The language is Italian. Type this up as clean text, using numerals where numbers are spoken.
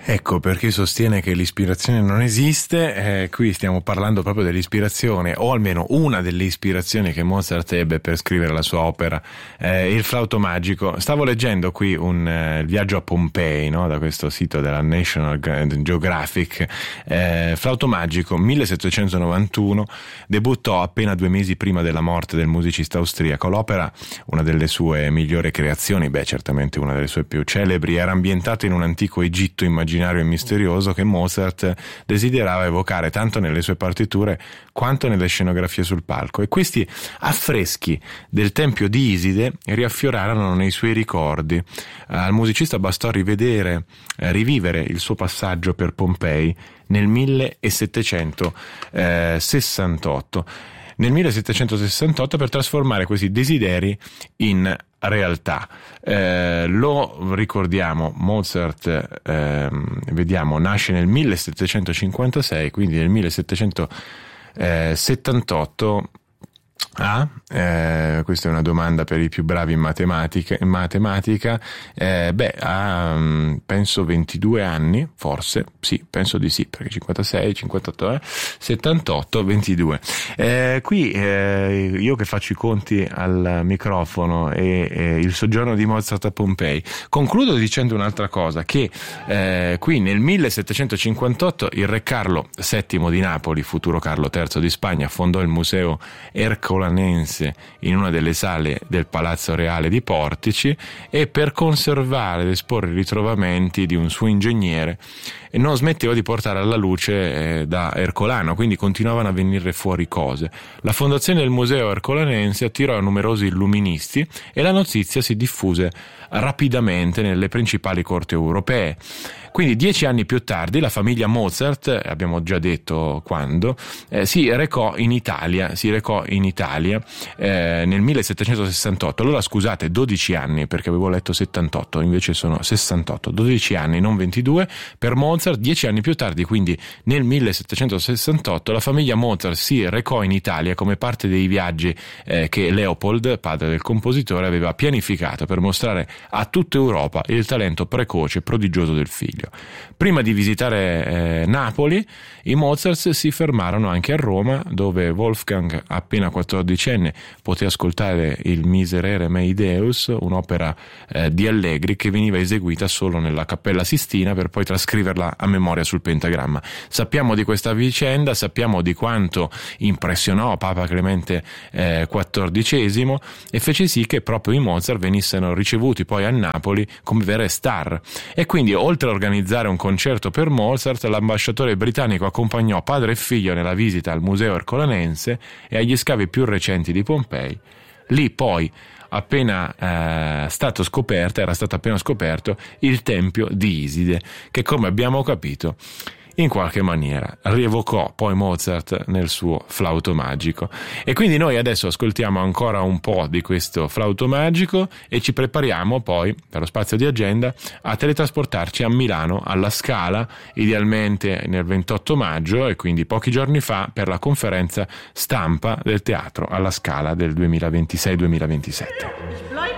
Ecco perché sostiene che l'ispirazione non esiste. Qui stiamo parlando proprio dell'ispirazione, o almeno una delle ispirazioni che Mozart ebbe per scrivere la sua opera, il flauto magico. Stavo leggendo qui il viaggio a Pompei, no? Da questo sito della National Geographic. Flauto magico 1791, debuttò appena 2 mesi prima della morte del musicista austriaco. L'opera, una delle sue migliori creazioni, certamente una delle sue più celebri, era ambientata in un antico Egitto immaginario e misterioso che Mozart desiderava evocare tanto nelle sue partiture quanto nelle scenografie sul palco, e questi affreschi del tempio di Iside riaffiorarono nei suoi ricordi. Al musicista bastò rivivere il suo passaggio per Pompei nel 1768 per trasformare questi desideri in realtà. Lo ricordiamo, Mozart nasce nel 1756, quindi nel 1778 questa è una domanda per i più bravi in matematica. Penso 22 anni, forse, sì, penso di sì, perché 56, 58, 78, 22. Qui io che faccio i conti al microfono e il soggiorno di Mozart a Pompei, concludo dicendo un'altra cosa, che qui nel 1758 il re Carlo VII di Napoli, futuro Carlo III di Spagna, fondò il museo Ercolanense in una delle sale del Palazzo Reale di Portici, e per conservare ed esporre i ritrovamenti di un suo ingegnere non smetteva di portare alla luce da Ercolano, quindi continuavano a venire fuori cose. La fondazione del museo ercolanense attirò numerosi illuministi e la notizia si diffuse rapidamente nelle principali corti europee. Quindi 10 anni più tardi la famiglia Mozart, abbiamo già detto quando, si recò in Italia nel 1768. Allora scusate, 12 anni, perché avevo letto 78, invece sono 68, 12 anni, non 22, per Mozart. 10 anni più tardi, quindi nel 1768, la famiglia Mozart si recò in Italia come parte dei viaggi che Leopold, padre del compositore, aveva pianificato per mostrare a tutta Europa il talento precoce e prodigioso del figlio. Prima di visitare Napoli, i Mozart si fermarono anche a Roma, dove Wolfgang, appena 14enne, poté ascoltare il Miserere Mei Deus, un'opera di Allegri che veniva eseguita solo nella Cappella Sistina per poi trascriverla a memoria sul pentagramma. Sappiamo di questa vicenda, sappiamo di quanto impressionò Papa Clemente XIV e fece sì che proprio i Mozart venissero ricevuti poi a Napoli come vere star. E quindi, oltre a organizzare un concerto per Mozart, l'ambasciatore britannico accompagnò padre e figlio nella visita al museo ercolanense e agli scavi più recenti di Pompei. Lì poi era stato appena scoperto il tempio di Iside, che, come abbiamo capito, in qualche maniera rievocò poi Mozart nel suo flauto magico. E quindi noi adesso ascoltiamo ancora un po' di questo flauto magico e ci prepariamo poi, per lo spazio di agenda, a teletrasportarci a Milano, alla Scala, idealmente nel 28 maggio, e quindi pochi giorni fa, per la conferenza stampa del teatro alla Scala del 2026-2027.